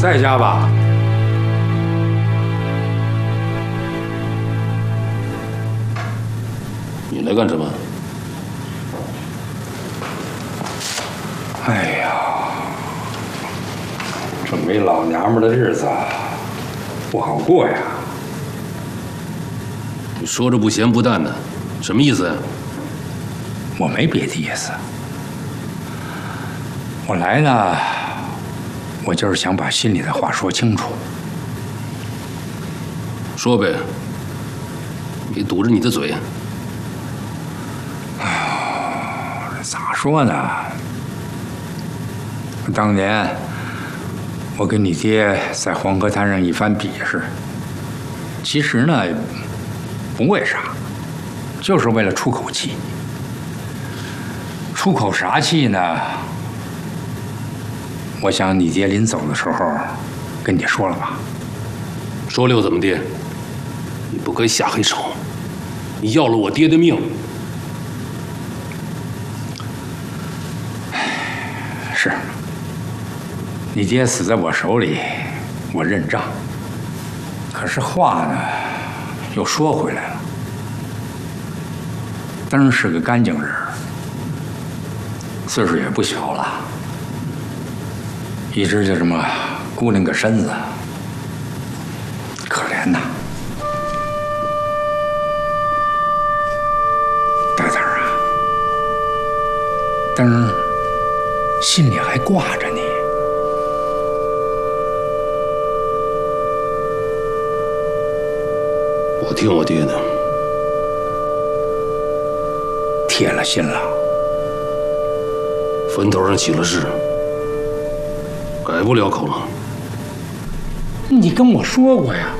在家吧？ 你来干什么？ 哎呀，这没老娘们的日子不好过呀！ 你说着不咸不淡的，什么意思呀？ 我没别的意思，我来呢，我就是想把心里的话说清楚。 说呗，别堵着你的嘴。 咋说呢？当年我跟你爹在黄河滩上一番比试，其实呢，不为啥，就是为了出口气。出口啥气呢？我想你爹临走的时候跟你说了吧？ 说了又怎么的？你不该下黑手，你要了我爹的命。 是，你爹死在我手里，我认账。可是话呢，又说回来了。灯是个干净人，岁数也不小了，一直就这么孤零个身子，可怜呐。大子儿啊，灯心里还挂着你。 我听我爹的， 铁了心了。 坟头上起了誓，改不了口了。 你跟我说过呀。